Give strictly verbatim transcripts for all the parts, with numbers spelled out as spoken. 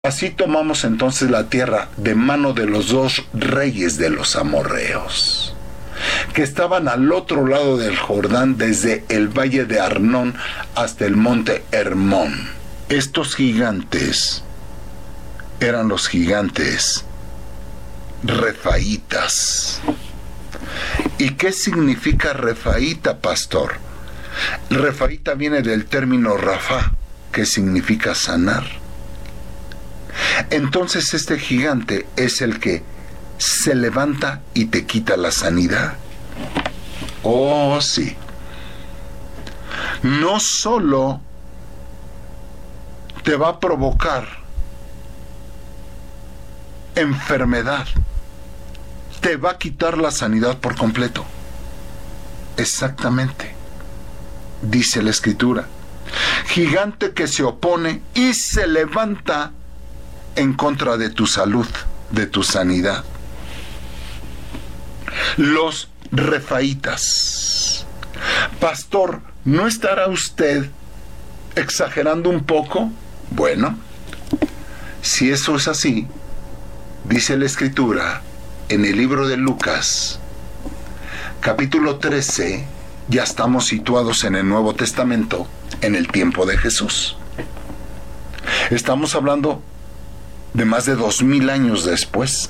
Así tomamos entonces la tierra de mano de los dos reyes de los amorreos, que estaban al otro lado del Jordán, desde el valle de Arnón hasta el monte Hermón. Estos gigantes eran los gigantes refaitas. ¿Y qué significa refaíta, pastor? Refaíta viene del término Rafa, que significa sanar. Entonces este gigante es el que se levanta y te quita la sanidad. Oh, sí. No solo te va a provocar enfermedad, te va a quitar la sanidad por completo. Exactamente, dice la Escritura. Gigante que se opone y se levanta en contra de tu salud, de tu sanidad. Los refaitas. Pastor, ¿no estará usted exagerando un poco? Bueno, si eso es así, dice la Escritura en el libro de Lucas, capítulo trece, ya estamos situados en el Nuevo Testamento, en el tiempo de Jesús. Estamos hablando de más de dos mil años después.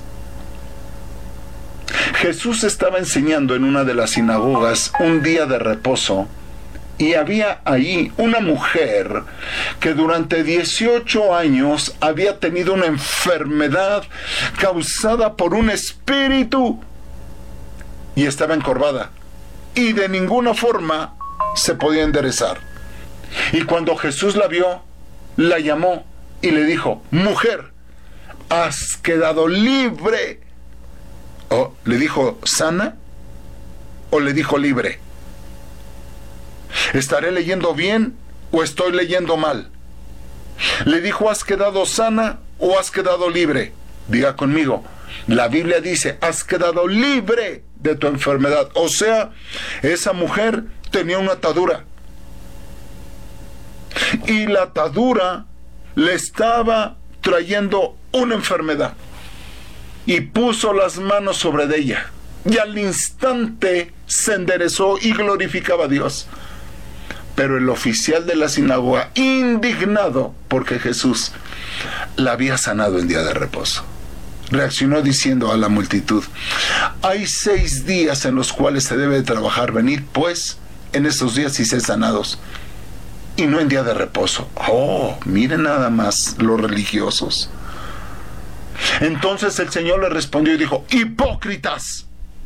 Jesús estaba enseñando en una de las sinagogas un día de reposo, y había ahí una mujer que durante dieciocho años había tenido una enfermedad causada por un espíritu y estaba encorvada y de ninguna forma se podía enderezar. Y cuando Jesús la vio, la llamó y le dijo: mujer, has quedado libre. ¿O le dijo sana o le dijo libre? ¿Estaré leyendo bien o estoy leyendo mal? ¿Le dijo has quedado sana o has quedado libre? Diga conmigo, la Biblia dice has quedado libre de tu enfermedad. O sea, esa mujer tenía una atadura, y la atadura le estaba trayendo una enfermedad, y puso las manos sobre ella, y al instante se enderezó y glorificaba a Dios. Pero el oficial de la sinagoga, indignado porque Jesús la había sanado en día de reposo, reaccionó diciendo a la multitud: hay seis días en los cuales se debe trabajar, venid pues en estos días y sed sanados, y no en día de reposo. Oh, miren nada más los religiosos. Entonces el Señor le respondió y dijo: hipócritas,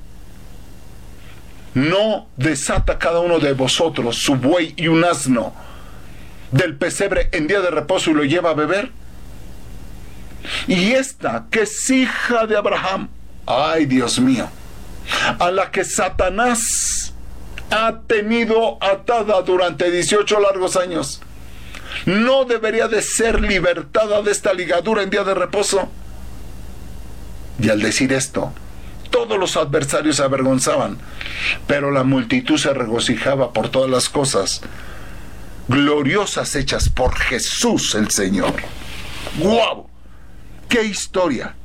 ¿no desata cada uno de vosotros su buey y un asno del pesebre en día de reposo y lo lleva a beber? Y esta, que es hija de Abraham, ay Dios mío, a la que Satanás ha tenido atada durante dieciocho largos años, ¿no debería de ser libertada de esta ligadura en día de reposo? Y al decir esto, todos los adversarios se avergonzaban, pero la multitud se regocijaba por todas las cosas gloriosas hechas por Jesús el Señor. ¡Guau! ¡Qué historia!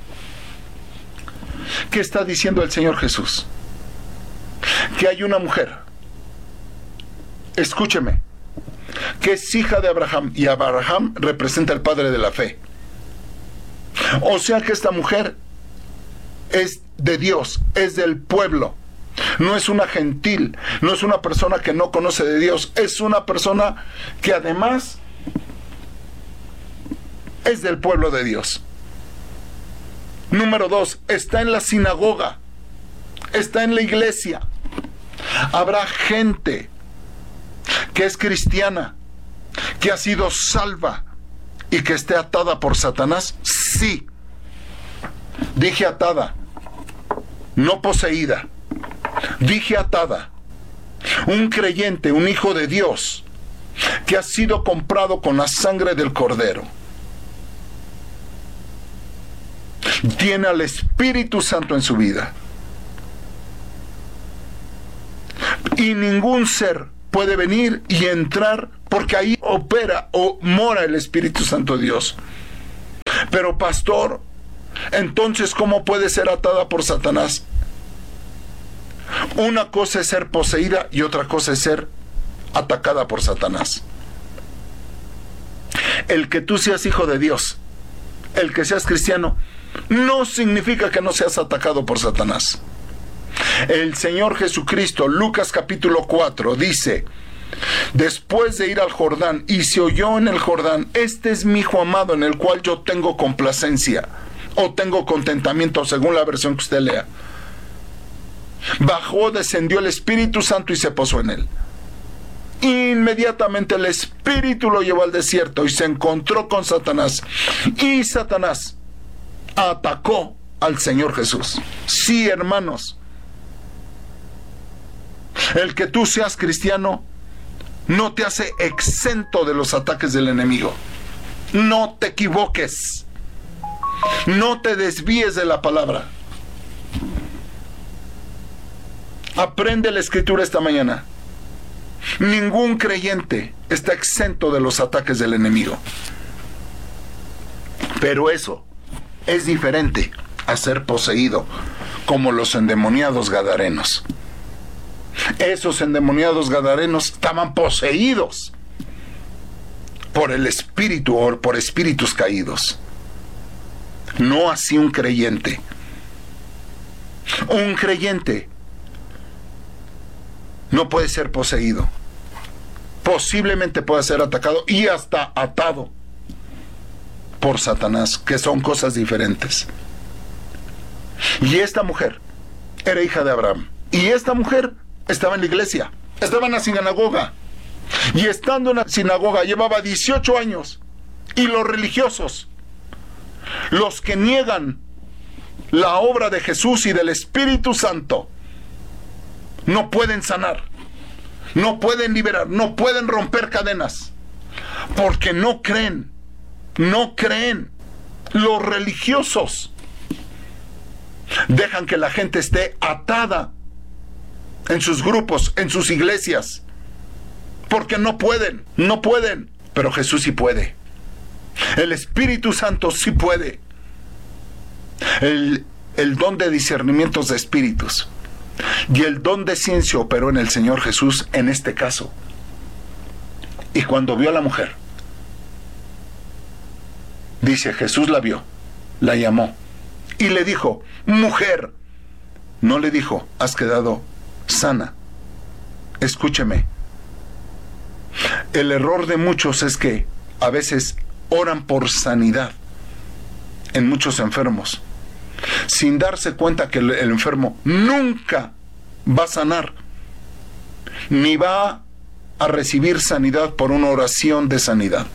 ¿Qué está diciendo el Señor Jesús? Que hay una mujer, escúcheme, que es hija de Abraham, y Abraham representa el padre de la fe. O sea que esta mujer es de Dios, es del pueblo, no es una gentil, no es una persona que no conoce de Dios, es una persona que además es del pueblo de Dios. Número dos, está en la sinagoga, está en la iglesia. Habrá gente que es cristiana, que ha sido salva y que esté atada por Satanás. Sí, dije atada, no poseída, dije atada. Un creyente, un hijo de Dios, que ha sido comprado con la sangre del Cordero, tiene al Espíritu Santo en su vida, y ningún ser puede venir y entrar, porque ahí opera o mora el Espíritu Santo de Dios. Pero pastor, entonces ¿cómo puede ser atada por Satanás? Una cosa es ser poseída y otra cosa es ser atacada por Satanás. El que tú seas hijo de Dios, el que seas cristiano, no significa que no seas atacado por Satanás. El Señor Jesucristo, Lucas capítulo cuatro, dice: después de ir al Jordán, y se oyó en el Jordán: este es mi hijo amado, en el cual yo tengo complacencia, o tengo contentamiento, según la versión que usted lea. Bajó, descendió el Espíritu Santo y se posó en él. Inmediatamente el Espíritu lo llevó al desierto y se encontró con Satanás. Y Satanás atacó al Señor Jesús. Sí, hermanos, el que tú seas cristiano no te hace exento de los ataques del enemigo. No te equivoques. No te desvíes de la palabra. Aprende la Escritura esta mañana. Ningún creyente está exento de los ataques del enemigo. Pero eso es diferente a ser poseído, como los endemoniados gadarenos. Esos endemoniados gadarenos estaban poseídos por el espíritu o por espíritus caídos. No así un creyente. Un creyente no puede ser poseído. Posiblemente pueda ser atacado y hasta atado por Satanás, que son cosas diferentes. Y esta mujer era hija de Abraham. Y esta mujer estaba en la iglesia, estaba en la sinagoga. Y estando en la sinagoga llevaba dieciocho años. Y los religiosos, los que niegan la obra de Jesús y del Espíritu Santo, no pueden sanar, no pueden liberar, no pueden romper cadenas, porque no creen, no creen. Los religiosos dejan que la gente esté atada en sus grupos, en sus iglesias, porque no pueden, no pueden. Pero Jesús sí puede. El Espíritu Santo sí puede. El, el don de discernimientos de espíritus y el don de ciencia operó en el Señor Jesús en este caso. Y cuando vio a la mujer, dice, Jesús la vio, la llamó y le dijo: mujer. No le dijo: has quedado sana. Escúcheme. El error de muchos es que a veces oran por sanidad en muchos enfermos, sin darse cuenta que el, el enfermo nunca va a sanar, ni va a recibir sanidad por una oración de sanidad.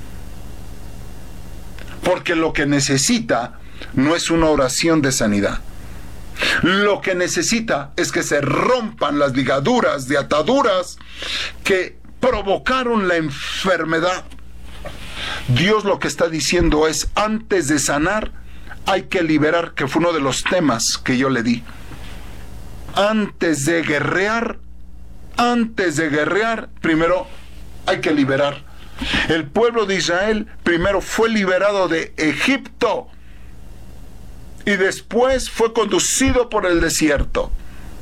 Porque lo que necesita no es una oración de sanidad. Lo que necesita es que se rompan las ligaduras de ataduras que provocaron la enfermedad. Dios lo que está diciendo es: antes de sanar, hay que liberar, que fue uno de los temas que yo le di. Antes de guerrear, antes de guerrear, primero hay que liberar. El pueblo de Israel primero fue liberado de Egipto y después fue conducido por el desierto.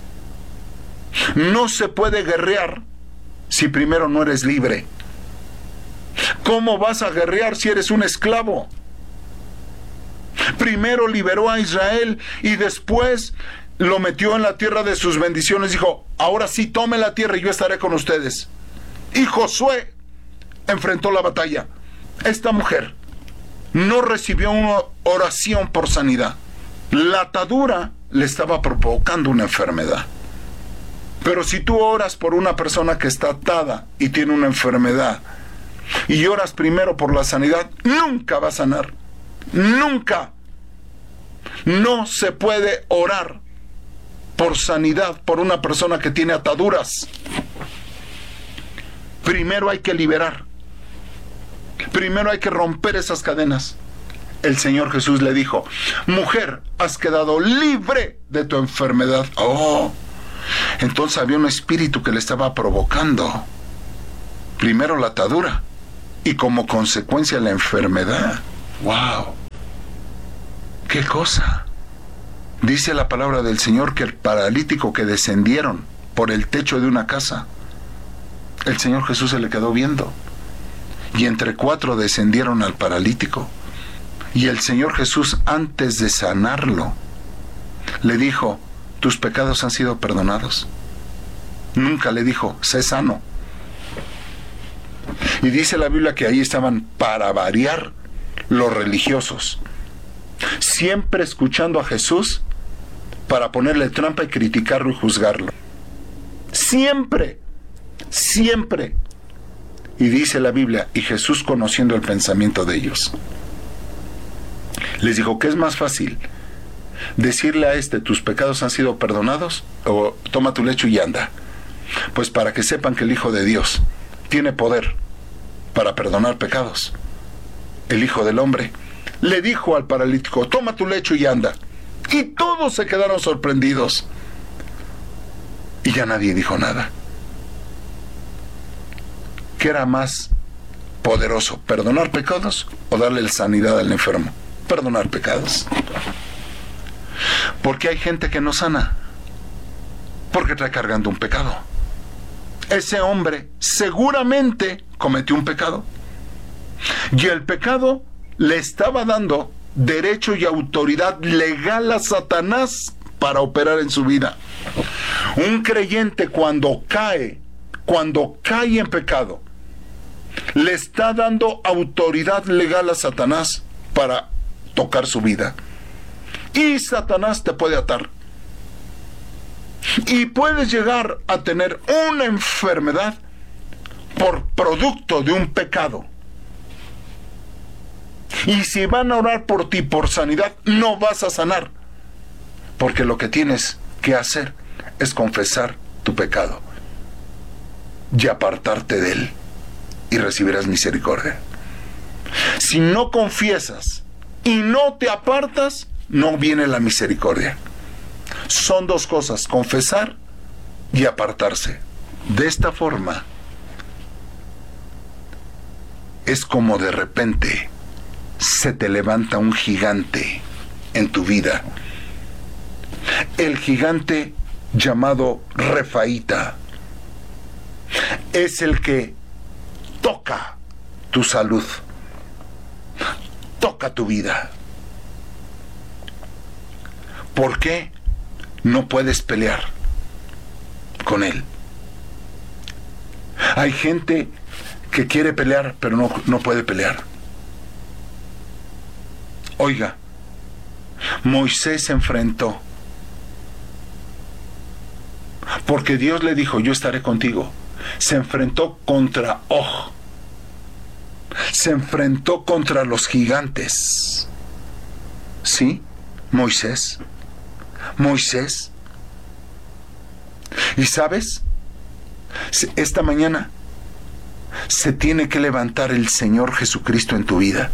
No se puede guerrear si primero no eres libre. ¿Cómo vas a guerrear si eres un esclavo? Primero liberó a Israel y después lo metió en la tierra de sus bendiciones. Dijo: ahora sí, tome la tierra y yo estaré con ustedes. Y Josué enfrentó la batalla. Esta mujer no recibió una oración por sanidad. La atadura le estaba provocando una enfermedad. Pero si tú oras por una persona que está atada y tiene una enfermedad, y oras primero por la sanidad, nunca va a sanar. Nunca. No se puede orar por sanidad por una persona que tiene ataduras. Primero hay que liberar. Primero hay que romper esas cadenas. El Señor Jesús le dijo: mujer, has quedado libre de tu enfermedad. Oh, entonces había un espíritu que le estaba provocando primero la atadura y como consecuencia la enfermedad. Wow. ¿Qué cosa? Dice la palabra del Señor que el paralítico que descendieron por el techo de una casa, el Señor Jesús se le quedó viendo. Y entre cuatro descendieron al paralítico. Y el Señor Jesús, antes de sanarlo, le dijo: tus pecados han sido perdonados. Nunca le dijo: sé sano. Y dice la Biblia que ahí estaban, para variar, los religiosos, siempre escuchando a Jesús para ponerle trampa y criticarlo y juzgarlo. Siempre, siempre. Y dice la Biblia, y Jesús, conociendo el pensamiento de ellos, les dijo: ¿qué es más fácil? ¿Decirle a este: tus pecados han sido perdonados? ¿O toma tu lecho y anda? Pues para que sepan que el Hijo de Dios tiene poder para perdonar pecados, el Hijo del Hombre le dijo al paralítico: toma tu lecho y anda. Y todos se quedaron sorprendidos. Y ya nadie dijo nada. ¿Qué era más poderoso? ¿Perdonar pecados o darle la sanidad al enfermo? Perdonar pecados. Porque hay gente que no sana porque trae cargando un pecado. Ese hombre seguramente cometió un pecado. Y el pecado le estaba dando derecho y autoridad legal a Satanás para operar en su vida. Un creyente cuando cae, cuando cae en pecado, le está dando autoridad legal a Satanás para tocar su vida. Y Satanás te puede atar. Y puedes llegar a tener una enfermedad por producto de un pecado. Y si van a orar por ti por sanidad, no vas a sanar. Porque lo que tienes que hacer es confesar tu pecado y apartarte de él, y recibirás misericordia. Si no confiesas y no te apartas, no viene la misericordia. Son dos cosas: confesar y apartarse. De esta forma es como de repente se te levanta un gigante en tu vida. El gigante llamado Refaíta es el que toca tu salud, toca tu vida. ¿Por qué no puedes pelear con él? Hay gente que quiere pelear, pero no, no puede pelear. Oiga, Moisés se enfrentó, porque Dios le dijo: yo estaré contigo. Se enfrentó contra Og, se enfrentó contra los gigantes. ¿Sí? Moisés. Moisés. ¿Y sabes? Esta mañana se tiene que levantar el Señor Jesucristo en tu vida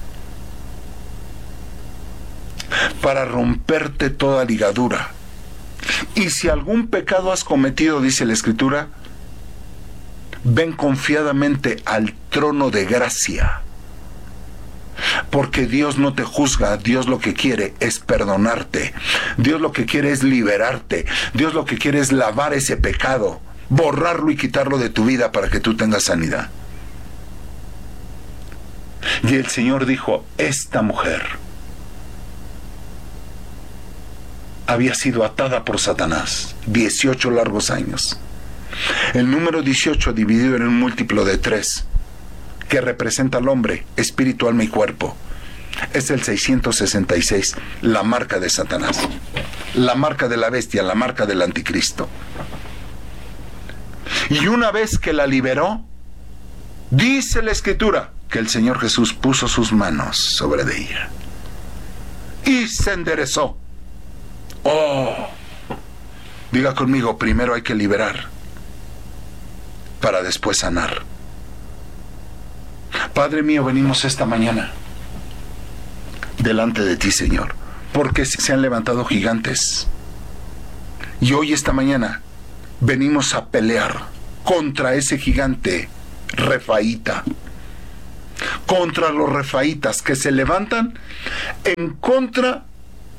para romperte toda ligadura. Y si algún pecado has cometido, dice la Escritura, ven confiadamente al trono de gracia. Porque Dios no te juzga. Dios lo que quiere es perdonarte. Dios lo que quiere es liberarte. Dios lo que quiere es lavar ese pecado, borrarlo y quitarlo de tu vida para que tú tengas sanidad. Y el Señor dijo: esta mujer había sido atada por Satanás dieciocho largos años. El número dieciocho dividido en un múltiplo de tres, que representa al hombre, espíritu, alma y cuerpo, es el seiscientos sesenta y seis, la marca de Satanás, la marca de la bestia, la marca del anticristo. Y una vez que la liberó, dice la Escritura que el Señor Jesús puso sus manos sobre de ella y se enderezó. Oh, diga conmigo: primero hay que liberar para después sanar. Padre mío, venimos esta mañana delante de ti, Señor, porque se han levantado gigantes. Y hoy, esta mañana, venimos a pelear contra ese gigante Refaíta, contra los refaítas que se levantan en contra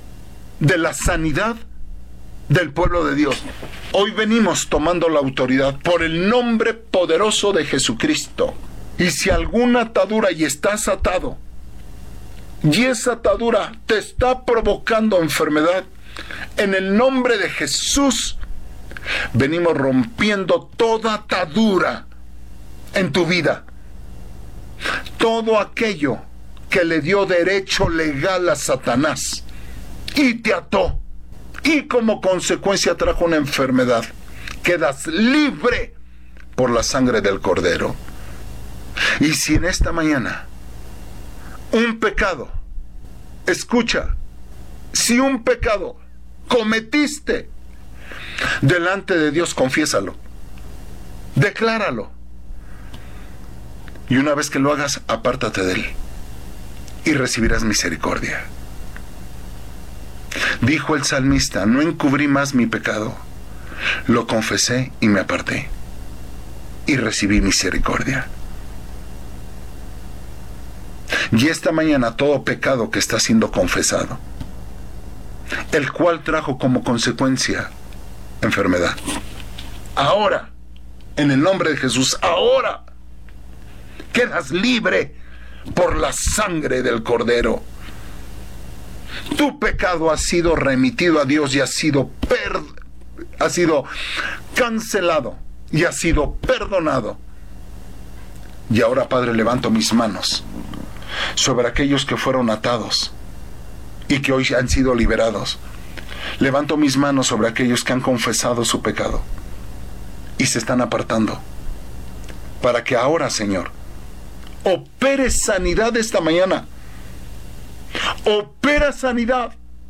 de la sanidad del pueblo de Dios. Hoy venimos tomando la autoridad por el nombre poderoso de Jesucristo. Y si alguna atadura y estás atado, y esa atadura te está provocando enfermedad, en el nombre de Jesús, venimos rompiendo toda atadura en tu vida. Todo aquello que le dio derecho legal a Satanás y te ató, y como consecuencia trajo una enfermedad, quedas libre por la sangre del Cordero. Y si en esta mañana un pecado, escucha, si un pecado cometiste delante de Dios, confiésalo, decláralo, y una vez que lo hagas, apártate de él y recibirás misericordia. Dijo el salmista: no encubrí más mi pecado, lo confesé y me aparté, y recibí misericordia. Y esta mañana todo pecado que está siendo confesado, el cual trajo como consecuencia enfermedad, ahora, en el nombre de Jesús, ahora quedas libre por la sangre del Cordero. Tu pecado ha sido remitido a Dios y ha sido per, ha sido cancelado y ha sido perdonado. Y ahora, Padre, levanto mis manos sobre aquellos que fueron atados y que hoy han sido liberados. Levanto mis manos sobre aquellos que han confesado su pecado y se están apartando, para que ahora, Señor, opere sanidad esta mañana. Opera sanidad.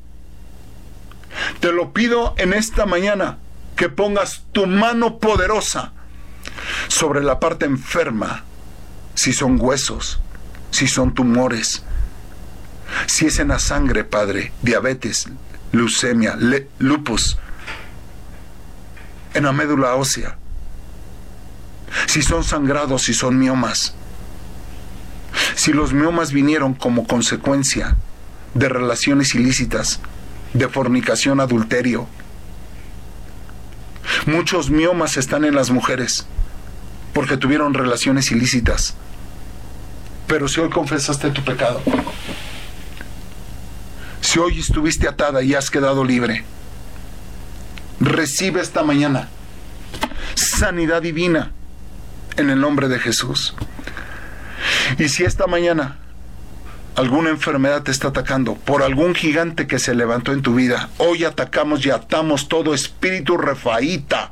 Te lo pido en esta mañana, que pongas tu mano poderosa sobre la parte enferma, si son huesos, si son tumores, si es en la sangre, Padre, diabetes, leucemia, le, lupus, en la médula ósea, si son sangrados, si son miomas, si los miomas vinieron como consecuencia de relaciones ilícitas, de fornicación, adulterio. Muchos miomas están en las mujeres porque tuvieron relaciones ilícitas. Pero si hoy confesaste tu pecado, si hoy estuviste atada y has quedado libre, recibe esta mañana sanidad divina en el nombre de Jesús. Y si esta mañana alguna enfermedad te está atacando por algún gigante que se levantó en tu vida, hoy atacamos y atamos todo espíritu refaíta,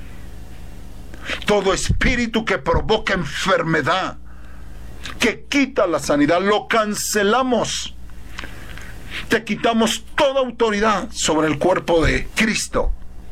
todo espíritu que provoca enfermedad, que quita la sanidad, lo cancelamos. Te quitamos toda autoridad sobre el cuerpo de Cristo,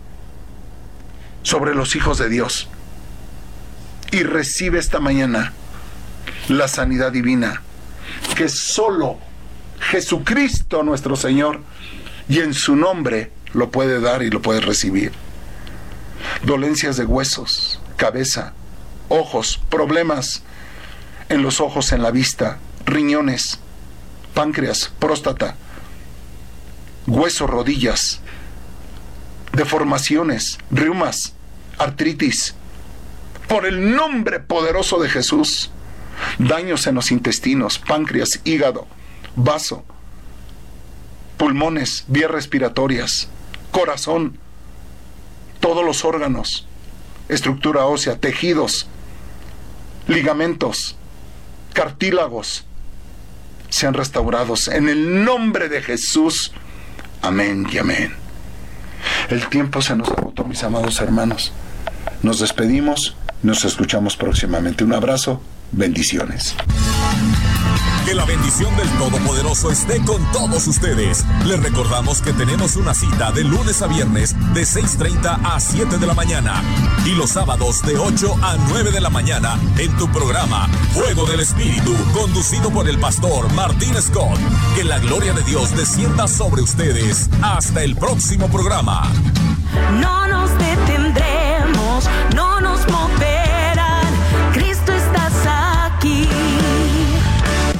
sobre los hijos de Dios, y recibe esta mañana la sanidad divina que solo Jesucristo nuestro Señor, y en su nombre, lo puede dar y lo puede recibir. Dolencias de huesos, cabeza, ojos, problemas en los ojos, en la vista, riñones, páncreas, próstata, huesos, rodillas, deformaciones, reumas, artritis, por el nombre poderoso de Jesús. Daños en los intestinos, páncreas, hígado, vaso, pulmones, vías respiratorias, corazón, todos los órganos, estructura ósea, tejidos, ligamentos, cartílagos, sean restaurados en el nombre de Jesús. Amén y amén. El tiempo se nos agotó, mis amados hermanos. Nos despedimos, nos escuchamos próximamente. Un abrazo. Bendiciones. Que la bendición del Todopoderoso esté con todos ustedes. Les recordamos que tenemos una cita de lunes a viernes de seis treinta a siete de la mañana y los sábados de ocho a nueve de la mañana en tu programa Fuego del Espíritu, conducido por el pastor Martín Scott. Que la gloria de Dios descienda sobre ustedes. Hasta el próximo programa. No nos detendremos, no nos moverán. Cristo estás aquí. Iglesia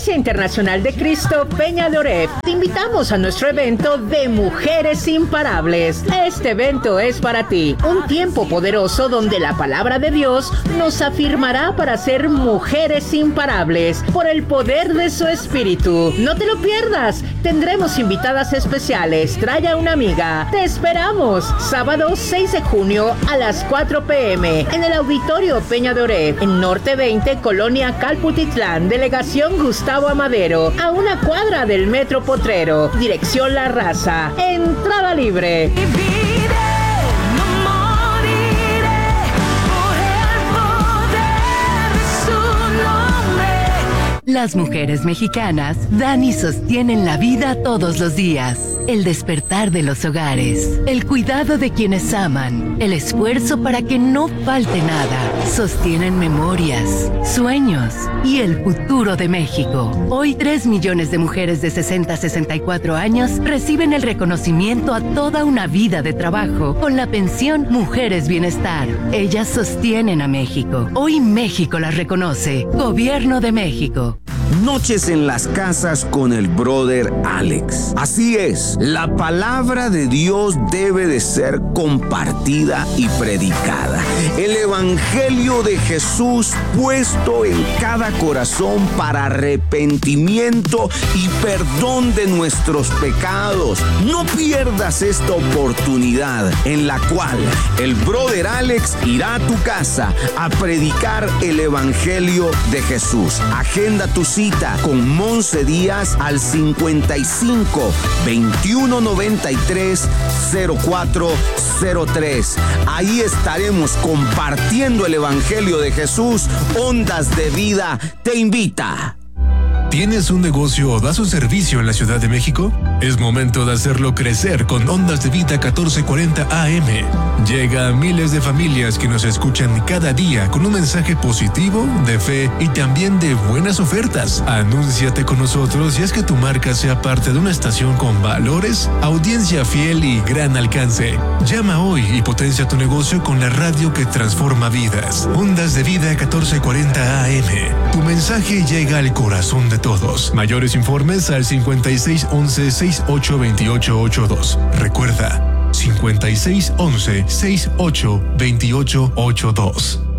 Iglesia Internacional de Cristo Peña de Oreb, te invitamos a nuestro evento de Mujeres Imparables. Este evento es para ti, un tiempo poderoso donde la palabra de Dios nos afirmará para ser mujeres imparables por el poder de su espíritu. No te lo pierdas, tendremos invitadas especiales, trae a una amiga. Te esperamos, sábado seis de junio a las cuatro p m en el Auditorio Peña de Oreb, en Norte veinte, Colonia Calputitlán, Delegación Gustavo Amadero, a una cuadra del Metro Potrero, dirección La Raza, entrada libre. Las mujeres mexicanas dan y sostienen la vida todos los días. El despertar de los hogares, el cuidado de quienes aman, el esfuerzo para que no falte nada. Sostienen memorias, sueños y el futuro de México. Hoy tres millones de mujeres de sesenta a sesenta y cuatro años reciben el reconocimiento a toda una vida de trabajo con la pensión Mujeres Bienestar. Ellas sostienen a México. Hoy México las reconoce. Gobierno de México. Noches en las casas con el brother Alex. Así es, la palabra de Dios debe de ser compartida y predicada. El evangelio de Jesús puesto en cada corazón para arrepentimiento y perdón de nuestros pecados. No pierdas esta oportunidad en la cual el brother Alex irá a tu casa a predicar el evangelio de Jesús. Agenda tu cita con Monse Díaz al cincuenta y cinco, veintiuno noventa y tres, cero cuatro cero tres. Ahí estaremos compartiendo el evangelio de Jesús. Ondas de Vida te invita. ¿Tienes un negocio o das un servicio en la Ciudad de México? Es momento de hacerlo crecer con Ondas de Vida catorce cuarenta A M. Llega a miles de familias que nos escuchan cada día con un mensaje positivo, de fe y también de buenas ofertas. Anúnciate con nosotros y haz que tu marca sea parte de una estación con valores, audiencia fiel y gran alcance. Llama hoy y potencia tu negocio con la radio que transforma vidas. Ondas de Vida catorce cuarenta A M. Tu mensaje llega al corazón de todos. Mayores informes al cincuenta y seis once, sesenta y ocho veintiocho ochenta y dos. Recuerda, cincuenta y seis once, sesenta y ocho veintiocho ochenta y dos.